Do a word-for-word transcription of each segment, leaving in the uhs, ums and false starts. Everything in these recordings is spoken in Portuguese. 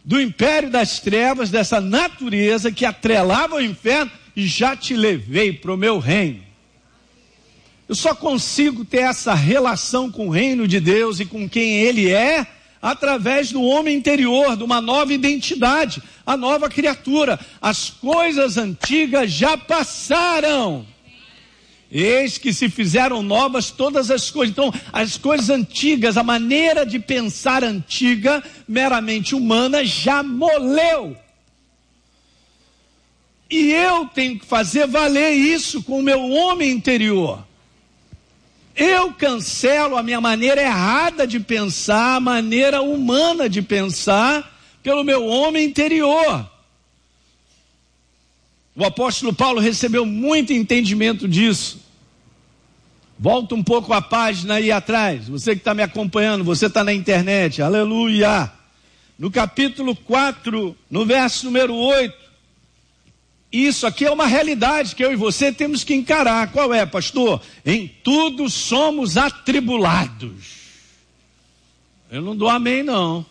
do império das trevas, dessa natureza que atrelava ao inferno, e já te levei para o meu reino. Eu só consigo ter essa relação com o reino de Deus e com quem Ele é, através do homem interior, de uma nova identidade, a nova criatura. As coisas antigas já passaram, eis que se fizeram novas todas as coisas. Então, as coisas antigas, a maneira de pensar antiga, meramente humana, já morreu. E eu tenho que fazer valer isso com o meu homem interior. Eu cancelo a minha maneira errada de pensar, a maneira humana de pensar, pelo meu homem interior. O apóstolo Paulo recebeu muito entendimento disso. Volta um pouco a página aí atrás, você que está me acompanhando, você está na internet, aleluia. No capítulo quatro, no verso número oito, isso aqui é uma realidade que eu e você temos que encarar. Qual é, pastor? Em tudo somos atribulados. Eu não dou amém, não.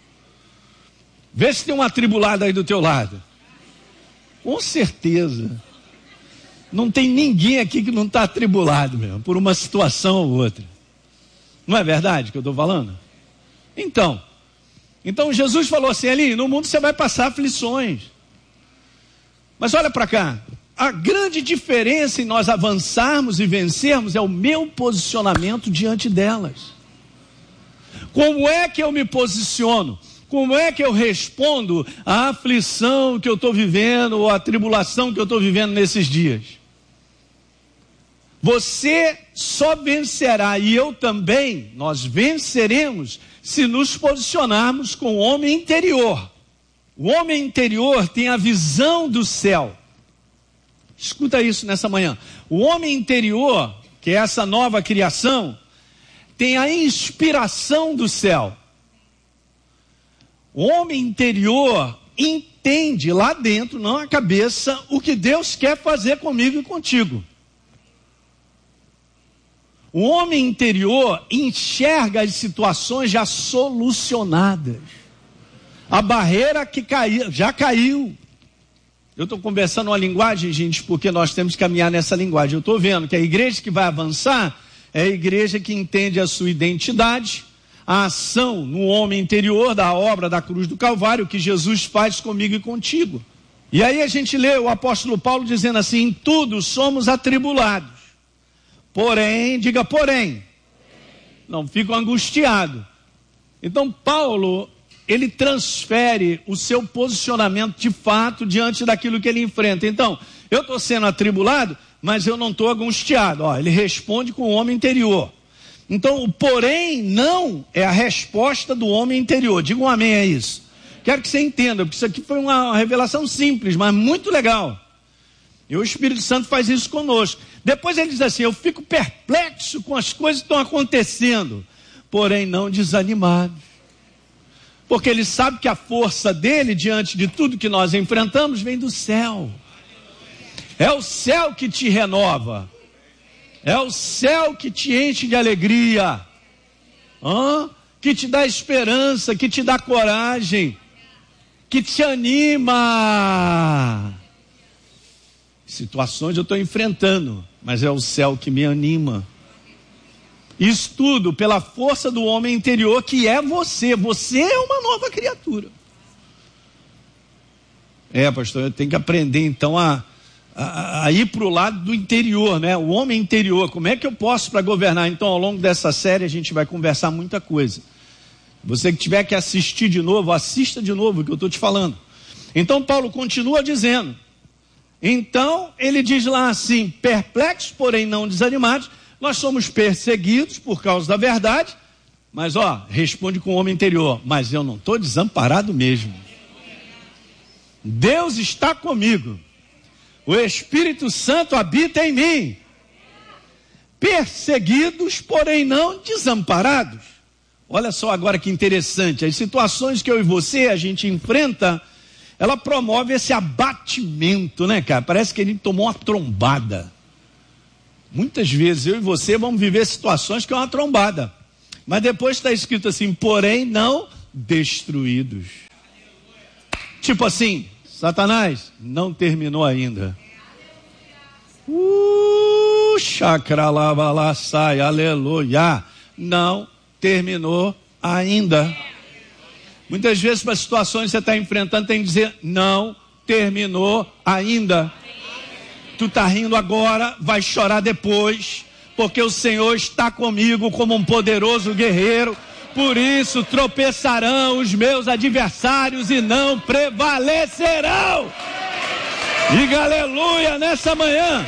Vê se tem um atribulado aí do teu lado. Com certeza. Não tem ninguém aqui que não está atribulado mesmo, por uma situação ou outra. Não é verdade que eu estou falando? Então, então Jesus falou assim, ali, no mundo você vai passar aflições. Mas olha para cá, a grande diferença em nós avançarmos e vencermos é o meu posicionamento diante delas. Como é que eu me posiciono? Como é que eu respondo à aflição que eu estou vivendo, ou à tribulação que eu estou vivendo nesses dias? Você só vencerá, e eu também, nós venceremos, se nos posicionarmos com o homem interior. O homem interior tem a visão do céu. Escuta isso nessa manhã. O homem interior, que é essa nova criação, tem a inspiração do céu. O homem interior entende lá dentro, não a cabeça, o que Deus quer fazer comigo e contigo. O homem interior enxerga as situações já solucionadas. A barreira que caiu, já caiu. Eu estou conversando uma linguagem, gente, porque nós temos que caminhar nessa linguagem. Eu estou vendo que a igreja que vai avançar é a igreja que entende a sua identidade, a ação no homem interior da obra da cruz do Calvário, que Jesus faz comigo e contigo. E aí a gente lê o apóstolo Paulo dizendo assim, em tudo somos atribulados. Porém, diga porém, não fico angustiado. Então Paulo, ele transfere o seu posicionamento de fato diante daquilo que ele enfrenta. Então, eu estou sendo atribulado, mas eu não estou angustiado. Ó, ele responde com o homem interior. Então, o porém não é a resposta do homem interior. Diga um amém a isso. Quero que você entenda, porque isso aqui foi uma revelação simples, mas muito legal. E o Espírito Santo faz isso conosco. Depois ele diz assim, eu fico perplexo com as coisas que estão acontecendo, porém não desanimado. Porque ele sabe que a força dele, diante de tudo que nós enfrentamos, vem do céu. É o céu que te renova. É o céu que te enche de alegria. Hã? Que te dá esperança, que te dá coragem, que te anima. Situações eu estou enfrentando, mas é o céu que me anima. Isso tudo pela força do homem interior, que é você. Você é uma nova criatura. É, pastor, eu tenho que aprender então a, a, a ir para o lado do interior, né? O homem interior, como é que eu posso para governar? Então, ao longo dessa série, a gente vai conversar muita coisa. Você que tiver que assistir de novo, assista de novo o que eu estou te falando. Então, Paulo continua dizendo. Então, ele diz lá assim, perplexos, porém não desanimados, nós somos perseguidos por causa da verdade, mas ó, responde com o homem interior, mas eu não estou desamparado mesmo. Deus está comigo, o Espírito Santo habita em mim. Perseguidos, porém não desamparados. Olha só agora que interessante, as situações que eu e você a gente enfrenta, ela promove esse abatimento, né, cara? Parece que a gente tomou uma trombada. Muitas vezes eu e você vamos viver situações que é uma trombada. Mas depois está escrito assim, porém não destruídos. Tipo assim, Satanás, não terminou ainda. Uh, chacralabalá, sai, aleluia. Não terminou ainda. Muitas vezes, para situações que você está enfrentando, tem que dizer, não terminou ainda. Tu está rindo agora, vai chorar depois, porque o Senhor está comigo como um poderoso guerreiro. Por isso tropeçarão os meus adversários e não prevalecerão. Diga aleluia nessa manhã.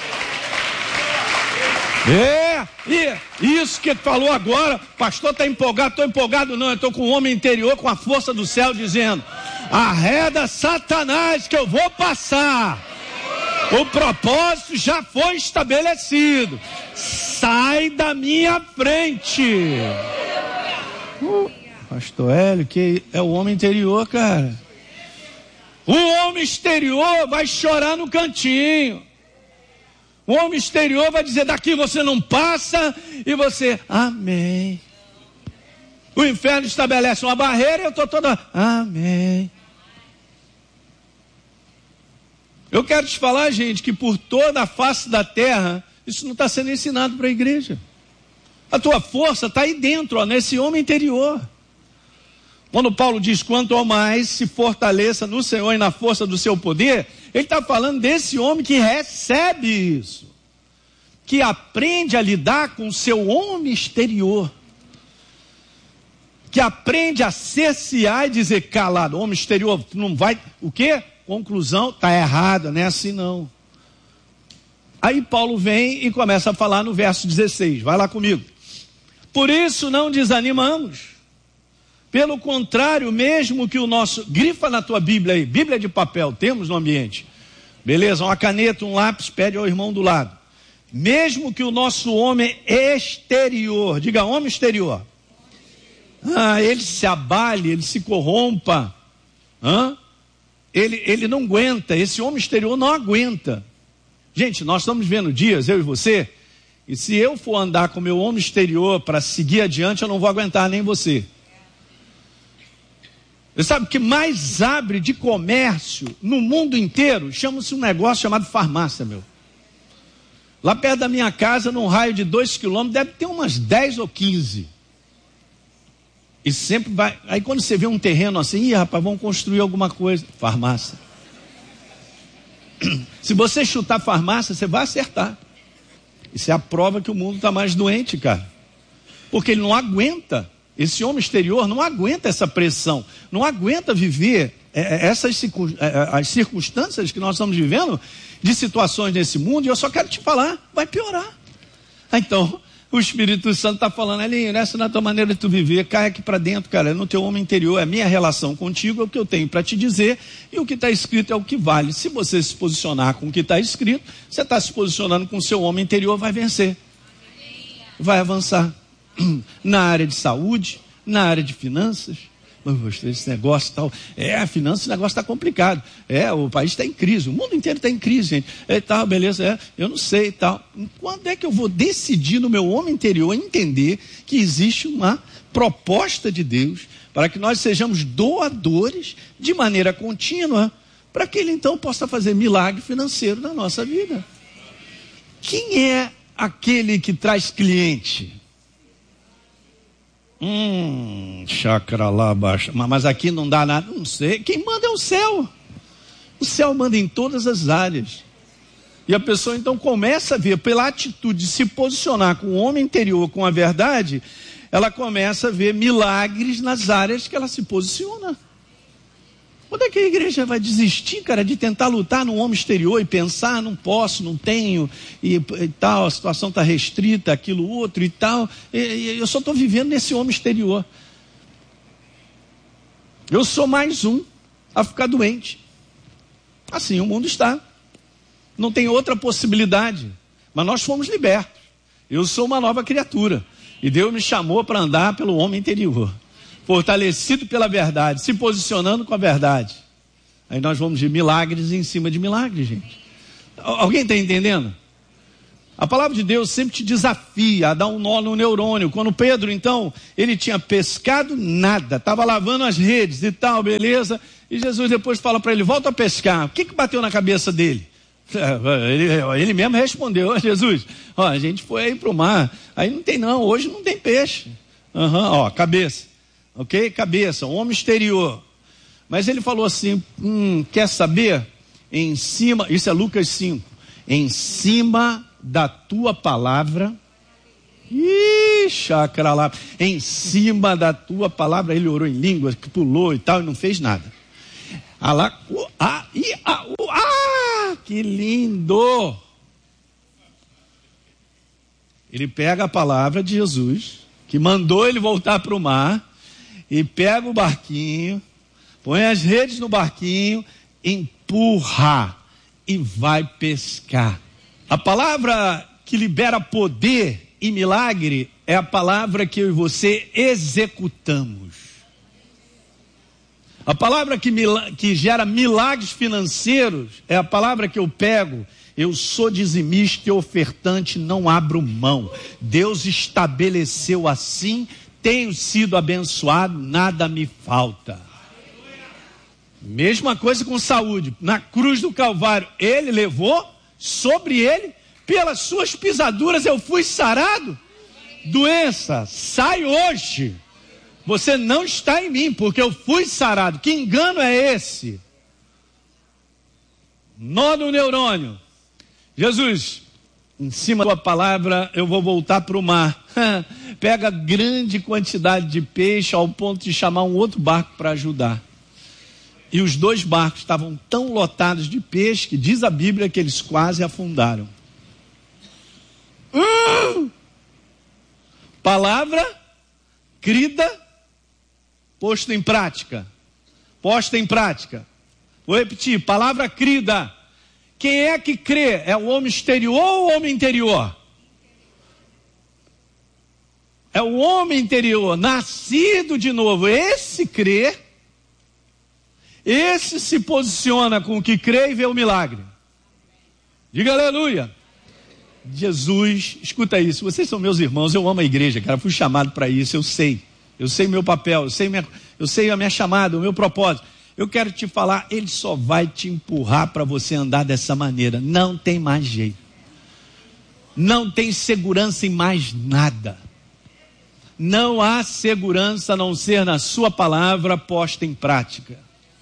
É, e isso que falou agora, pastor está empolgado, estou empolgado não, eu estou com o homem interior, com a força do céu dizendo, arreda Satanás que eu vou passar, o propósito já foi estabelecido, sai da minha frente. Uh, pastor Hélio, que é o homem interior, cara. O homem exterior vai chorar no cantinho. O homem exterior vai dizer, daqui você não passa, e você, amém. O inferno estabelece uma barreira e eu estou toda, amém. Eu quero te falar, gente, que por toda a face da terra, isso não está sendo ensinado para a igreja. A tua força está aí dentro, ó, nesse homem interior. Quando Paulo diz, quanto ao mais se fortaleça no Senhor e na força do seu poder, ele está falando desse homem que recebe isso, que aprende a lidar com o seu homem exterior, que aprende a cercear e dizer, calado, homem exterior, não vai, o quê? Conclusão, está errado, não é assim não. Aí Paulo vem e começa a falar no verso dezesseis, vai lá comigo. Por isso não desanimamos. Pelo contrário, mesmo que o nosso... Grifa na tua Bíblia aí, Bíblia de papel, temos no ambiente. Beleza, uma caneta, um lápis, pede ao irmão do lado. Mesmo que o nosso homem exterior, diga homem exterior. Ah, ele se abale, ele se corrompa. Hã? Ele, ele não aguenta, esse homem exterior não aguenta. Gente, nós estamos vendo dias, eu e você, e se eu for andar com o meu homem exterior para seguir adiante, eu não vou aguentar nem você. Você sabe o que mais abre de comércio no mundo inteiro? Chama-se um negócio chamado farmácia, meu. Lá perto da minha casa, num raio de dois quilômetros, deve ter umas dez ou quinze. E sempre vai... Aí quando você vê um terreno assim, ih, rapaz, vamos construir alguma coisa. Farmácia. Se você chutar farmácia, você vai acertar. Isso é a prova que o mundo está mais doente, cara. Porque ele não aguenta. Esse homem exterior não aguenta essa pressão, não aguenta viver é, essas é, as circunstâncias que nós estamos vivendo, de situações nesse mundo, e eu só quero te falar, vai piorar. Então, o Espírito Santo está falando, Elinho, essa não é a tua maneira de tu viver, cai aqui para dentro, cara, no teu homem interior, é a minha relação contigo, é o que eu tenho para te dizer, e o que está escrito é o que vale. Se você se posicionar com o que está escrito, você está se posicionando com o seu homem interior, vai vencer, vai avançar. Na área de saúde, na área de finanças. Esse negócio tal, é, a finança, esse negócio está complicado. É, o país está em crise, o mundo inteiro está em crise, gente. É, tal, beleza, é, eu não sei e tal. Quando é que eu vou decidir no meu homem interior entender que existe uma proposta de Deus para que nós sejamos doadores de maneira contínua, para que Ele então possa fazer milagre financeiro na nossa vida? Quem é aquele que traz cliente? Hum, chakra lá baixa. Mas aqui não dá nada, não sei. Quem manda é o céu. O céu manda em todas as áreas. E a pessoa então começa a ver, pela atitude de se posicionar com o homem interior, com a verdade, ela começa a ver milagres nas áreas que ela se posiciona. Quando é que a igreja vai desistir, cara, de tentar lutar no homem exterior e pensar, não posso, não tenho, e, e tal, a situação está restrita, aquilo outro e tal, e, e eu só estou vivendo nesse homem exterior. Eu sou mais um a ficar doente. Assim o mundo está. Não tem outra possibilidade. Mas nós fomos libertos. Eu sou uma nova criatura. E Deus me chamou para andar pelo homem interior. Fortalecido pela verdade, se posicionando com a verdade. Aí nós vamos de milagres em cima de milagres, gente. Alguém está entendendo? A palavra de Deus sempre te desafia a dar um nó no neurônio. Quando Pedro, então, ele tinha pescado nada, estava lavando as redes e tal, beleza. E Jesus depois fala para ele, volta a pescar. O que que bateu na cabeça dele? Ele, ele mesmo respondeu, oh, Jesus, ó, a gente foi aí para o mar, aí não tem não, hoje não tem peixe. Uhum, ó, cabeça, ok? Cabeça, um homem exterior. Mas ele falou assim, hum, quer saber? Em cima, isso é Lucas cinco, em cima da tua palavra, ih, chacra lá, em cima da tua palavra, ele orou em línguas, pulou e tal, e não fez nada. Alá, uh, ah, i, ah, uh, ah, que lindo! Ele pega a palavra de Jesus, que mandou ele voltar para o mar, e pega o barquinho, põe as redes no barquinho, empurra e vai pescar. A palavra que libera poder e milagre é a palavra que eu e você executamos. A palavra que, que gera milagres financeiros é a palavra que eu pego. Eu sou dizimista e ofertante, não abro mão. Deus estabeleceu assim, tenho sido abençoado, nada me falta. Mesma coisa com saúde. Na cruz do Calvário, ele levou sobre ele, pelas suas pisaduras eu fui sarado. Doença, sai hoje. Você não está em mim, porque eu fui sarado. Que engano é esse? Nó no neurônio. Jesus, em cima da tua palavra, eu vou voltar para o mar. Pega grande quantidade de peixe ao ponto de chamar um outro barco para ajudar. E os dois barcos estavam tão lotados de peixe que diz a Bíblia que eles quase afundaram. Hum! Palavra crida, posto em prática. Posta em prática. Vou repetir, palavra crida. Quem é que crê? É o homem exterior ou o homem interior? É o homem interior, nascido de novo. Esse crê, esse se posiciona com o que crê e vê o milagre. Diga aleluia. Jesus, escuta isso, vocês são meus irmãos, eu amo a igreja, cara, fui chamado para isso, eu sei. Eu sei meu papel, eu sei, minha, eu sei a minha chamada, o meu propósito. Eu quero te falar, ele só vai te empurrar para você andar dessa maneira. Não tem mais jeito. Não tem segurança em mais nada. Não há segurança a não ser na sua palavra posta em prática.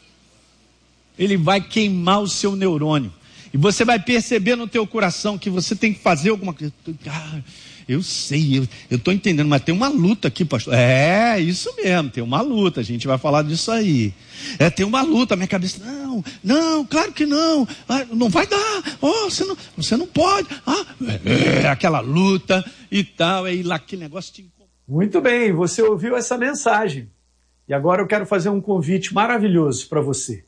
Ele vai queimar o seu neurônio. E você vai perceber no teu coração que você tem que fazer alguma coisa. Ah, eu sei, eu estou entendendo, mas tem uma luta aqui, pastor. É, isso mesmo, tem uma luta, a gente vai falar disso aí. É, tem uma luta, minha cabeça, não, não, claro que não, ah, não vai dar, oh, você, não, você não pode. Ah, é, aquela luta e tal, aí lá aquele negócio te incomoda. Muito bem, você ouviu essa mensagem. E agora eu quero fazer um convite maravilhoso para você.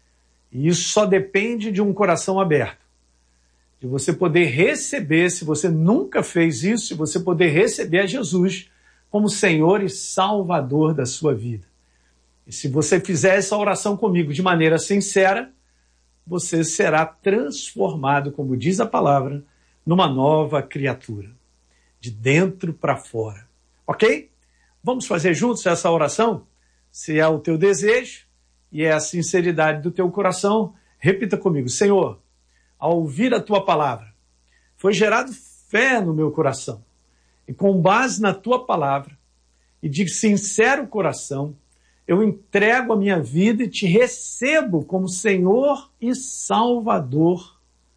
E isso só depende de um coração aberto. De você poder receber, se você nunca fez isso, se você poder receber a Jesus como Senhor e Salvador da sua vida. E se você fizer essa oração comigo de maneira sincera, você será transformado, como diz a palavra, numa nova criatura. De dentro para fora. Ok? Vamos fazer juntos essa oração? Se é o teu desejo e é a sinceridade do teu coração, repita comigo. Senhor, ao ouvir a tua palavra, foi gerado fé no meu coração. E com base na tua palavra, e de sincero coração, eu entrego a minha vida e te recebo como Senhor e Salvador.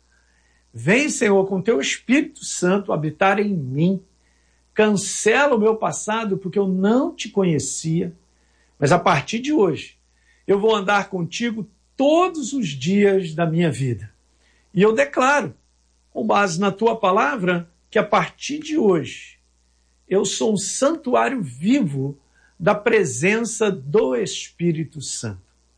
Vem, Senhor, com teu Espírito Santo habitar em mim. Cancela o meu passado porque eu não te conhecia. Mas a partir de hoje, eu vou andar contigo todos os dias da minha vida. E eu declaro, com base na tua palavra, que a partir de hoje, eu sou um santuário vivo da presença do Espírito Santo.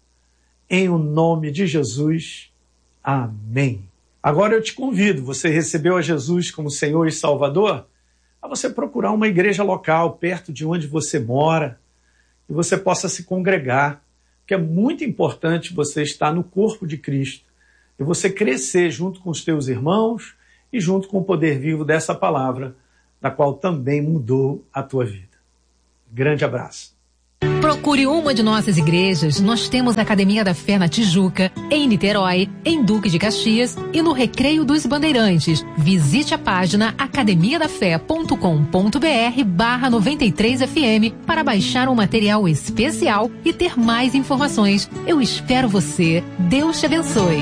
Em o nome de Jesus, amém. Agora eu te convido, você recebeu a Jesus como Senhor e Salvador, a você procurar uma igreja local perto de onde você mora e você possa se congregar, porque é muito importante você estar no corpo de Cristo e você crescer junto com os teus irmãos e junto com o poder vivo dessa palavra, na qual também mudou a tua vida. Grande abraço. Procure uma de nossas igrejas. Nós temos a Academia da Fé na Tijuca, em Niterói, em Duque de Caxias e no Recreio dos Bandeirantes. Visite a página academia da fé ponto com ponto br barra noventa e três F M para baixar um material especial e ter mais informações. Eu espero você. Deus te abençoe.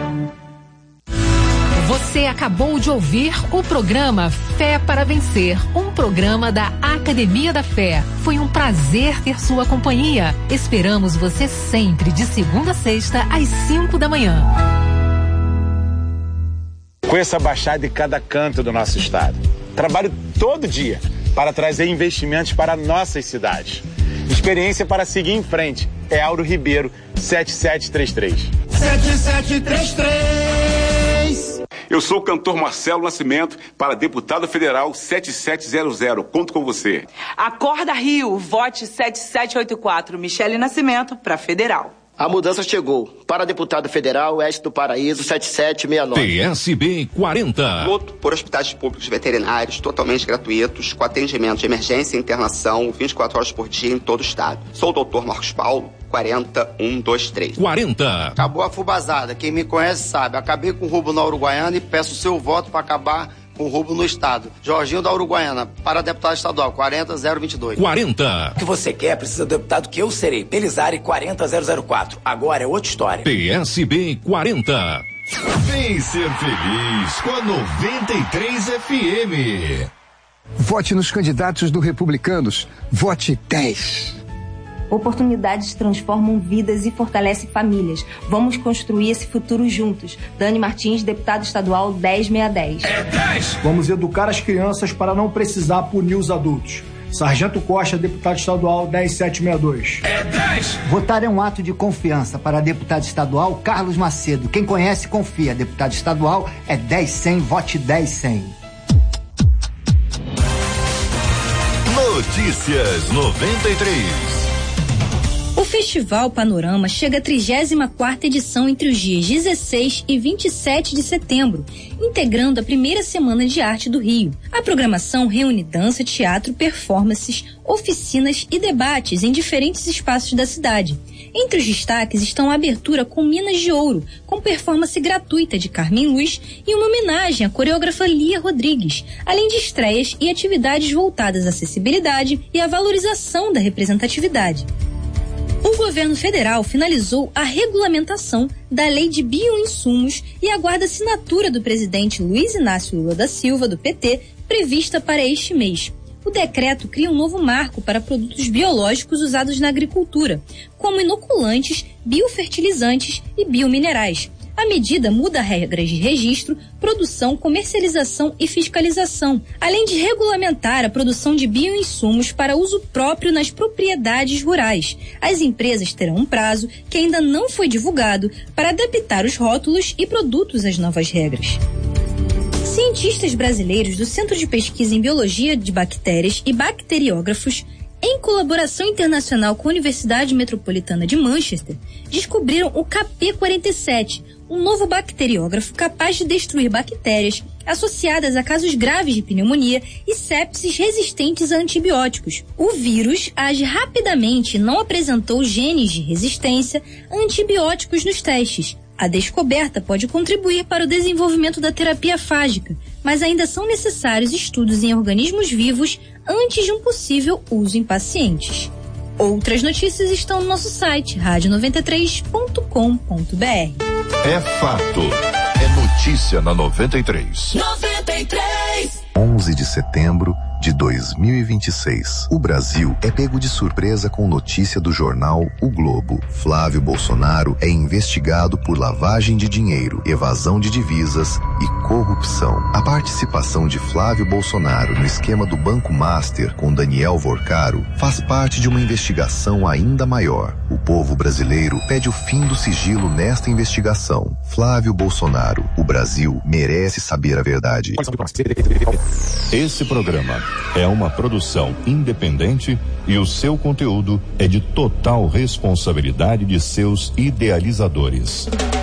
Você acabou de ouvir o programa Fé para Vencer, um programa da Academia da Fé. Foi um prazer ter sua companhia. Esperamos você sempre, de segunda a sexta, às cinco da manhã. Conheça a Baixada em cada canto do nosso estado. Trabalho todo dia para trazer investimentos para nossas cidades. Experiência para seguir em frente. É Auro Ribeiro, sete sete três três. sete sete três três. Eu sou o cantor Marcelo Nascimento, para deputado federal sete sete zero zero. Conto com você. Acorda Rio, vote sete sete oito quatro. Michele Nascimento, para federal. A mudança chegou. Para deputado federal, Oeste do Paraíso, sete sete seis nove. P S B quarenta. Luto por hospitais públicos veterinários totalmente gratuitos, com atendimento de emergência e internação vinte e quatro horas por dia em todo o estado. Sou o doutor Marcos Paulo, quarenta, um, dois, três. quarenta. Acabou a fubazada. Quem me conhece sabe. Acabei com o roubo na Uruguaiana e peço o seu voto para acabar com o roubo no estado. Jorginho da Uruguaiana, para deputado estadual, quarenta zero vinte e dois. quarenta. O que você quer precisa do deputado que eu serei. Pelizari, quarenta zero zero quatro. Agora é outra história. P S B quarenta. Vem ser feliz com a noventa e três F M. Vote nos candidatos do Republicanos. Vote dez. Oportunidades transformam vidas e fortalecem famílias. Vamos construir esse futuro juntos. Dani Martins, deputado estadual dez seis dez. É dez! Vamos educar as crianças para não precisar punir os adultos. Sargento Costa, deputado estadual dez sete seis dois. É dez! Votar é um ato de confiança para deputado estadual Carlos Macedo. Quem conhece, confia. Deputado estadual é dez cem, vote dez cem. Notícias noventa e três. O Festival Panorama chega à trigésima quarta edição entre os dias dezesseis e vinte e sete de setembro, integrando a primeira Semana de Arte do Rio. A programação reúne dança, teatro, performances, oficinas e debates em diferentes espaços da cidade. Entre os destaques estão a abertura com Minas de Ouro, com performance gratuita de Carmen Luz e uma homenagem à coreógrafa Lia Rodrigues, além de estreias e atividades voltadas à acessibilidade e à valorização da representatividade. O governo federal finalizou a regulamentação da Lei de Bioinsumos e aguarda a assinatura do presidente Luiz Inácio Lula da Silva, do P T, prevista para este mês. O decreto cria um novo marco para produtos biológicos usados na agricultura, como inoculantes, biofertilizantes e biominerais. A medida muda regras de registro, produção, comercialização e fiscalização, além de regulamentar a produção de bioinsumos para uso próprio nas propriedades rurais. As empresas terão um prazo, que ainda não foi divulgado, para adaptar os rótulos e produtos às novas regras. Cientistas brasileiros do Centro de Pesquisa em Biologia de Bactérias e bacteriógrafos, em colaboração internacional com a Universidade Metropolitana de Manchester, descobriram o K P quarenta e sete, um novo bacteriógrafo capaz de destruir bactérias associadas a casos graves de pneumonia e sepsis resistentes a antibióticos. O vírus age rapidamente e não apresentou genes de resistência a antibióticos nos testes. A descoberta pode contribuir para o desenvolvimento da terapia fágica, mas ainda são necessários estudos em organismos vivos antes de um possível uso em pacientes. Outras notícias estão no nosso site, rádio noventa e três ponto com ponto b r. É fato. É notícia na noventa e três. noventa e três. onze de setembro de dois mil e vinte e seis. O Brasil é pego de surpresa com notícia do jornal O Globo. Flávio Bolsonaro é investigado por lavagem de dinheiro, evasão de divisas e corrupção. A participação de Flávio Bolsonaro no esquema do Banco Master com Daniel Vorcaro faz parte de uma investigação ainda maior. O povo brasileiro pede o fim do sigilo nesta investigação. Flávio Bolsonaro, o Brasil merece saber a verdade. Esse programa é uma produção independente e o seu conteúdo é de total responsabilidade de seus idealizadores.